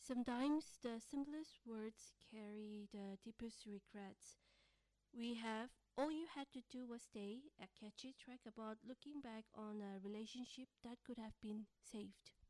Sometimes the simplest words carry the deepest regrets. All you had to do was stay, a catchy track about looking back on a relationship that could have been saved.